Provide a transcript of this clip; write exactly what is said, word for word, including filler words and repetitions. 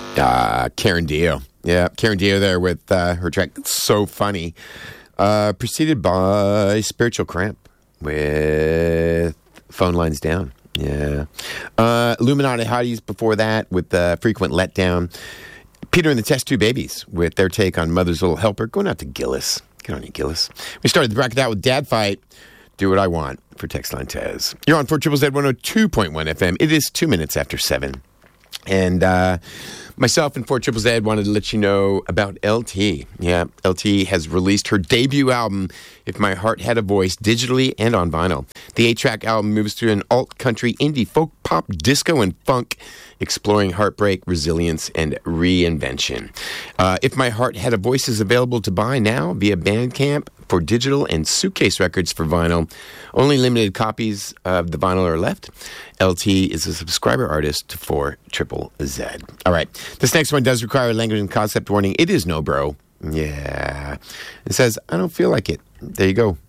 Uh, Karen Dio. Yeah, Karen Dio there with uh, her track So Funny. Uh, preceded by Spiritual Cramp with Phone Lines Down. Yeah. Uh, Illuminati Hotties before that with uh, Frequent Letdown. Peter and the Test Tube Babies with their take on Mother's Little Helper. Going out to Gillis. Get on you, Gillis. We started the bracket out with Dad Fight. Do What I Want for Text Line Tez. You're on four Z Z one oh two point one F M. It is two minutes after seven. And uh, myself and four Z Z wanted to let you know about L T. Yeah, L T has released her debut album, If My Heart Had a Voice, digitally and on vinyl. The eight-track album moves through an alt-country, indie, folk, pop, disco, and funk, exploring heartbreak, resilience, and reinvention. Uh, If My Heart Had a Voice is available to buy now via Bandcamp for digital and Suitcase Records for vinyl. Only limited copies of the vinyl are left. L T is a subscriber artist for Triple Z. All right. This next one does require a language and concept warning. It is no bro. Yeah. It says, I don't feel like it. There you go.